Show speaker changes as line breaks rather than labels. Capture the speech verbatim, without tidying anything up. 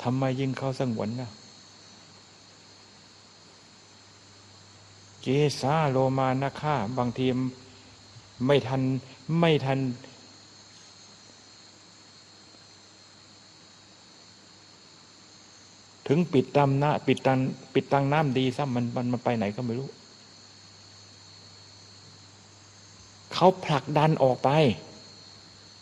ทำไมยิงเขาสงวนนะเกสาโลมานะฆ่าบางทีไม่ทันไม่ทันถึงปิดตำหน้าปิดตังปิดตังน้ำดีซะมันมันมันไปไหนก็ไม่รู้เขาผลักดันออกไป